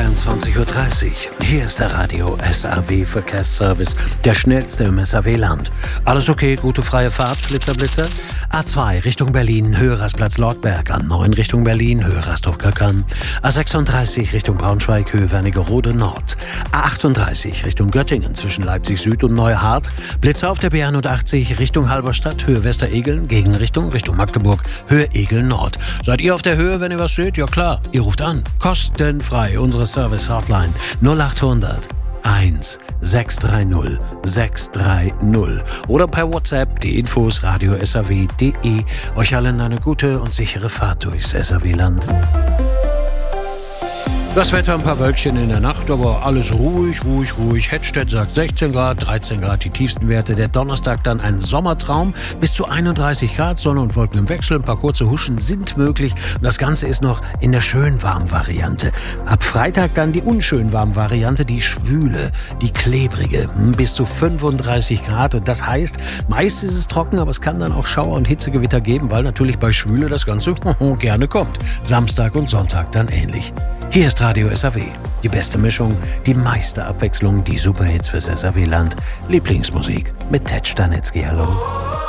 23:30 Uhr. Hier ist der Radio SAW Verkehrsservice, der schnellste im SAW-Land. Alles okay, gute freie Fahrt, Blitzer. A2 Richtung Berlin, Höhe-Rastplatz Lortberg. A9 Richtung Berlin, Höhe Rasthof-Göckern. A36 Richtung Braunschweig, Höhe Wernigerode Nord. A38 Richtung Göttingen zwischen Leipzig Süd und Neuhardt. Blitzer auf der B81 Richtung Halberstadt, Höhe Westeregeln. Gegenrichtung Richtung Magdeburg, Höhe Egel Nord. Seid ihr auf der Höhe, wenn ihr was seht? Ja klar, ihr ruft an. Kostenfrei, unsere Service-Hotline 0800 1 630 630 oder per WhatsApp die Infos radio-saw.de. Euch allen eine gute und sichere Fahrt durchs SAW-Land. Das Wetter, ein paar Wölkchen in der Nacht, aber alles ruhig. Hettstedt sagt 16 Grad, 13 Grad die tiefsten Werte. Der Donnerstag dann ein Sommertraum, bis zu 31 Grad, Sonne und Wolken im Wechsel. Ein paar kurze Huschen sind möglich und das Ganze ist noch in der schön warmen Variante. Ab Freitag dann die unschön warmen Variante, die schwüle, die klebrige, bis zu 35 Grad. Und das heißt, meist ist es trocken, aber es kann dann auch Schauer und Hitzegewitter geben, weil natürlich bei Schwüle das Ganze gerne kommt. Samstag und Sonntag dann ähnlich. Hier ist Radio SAW. Die beste Mischung, die meiste Abwechslung, die Superhits fürs SAW-Land. Lieblingsmusik mit Ted Stanitzky. Hallo.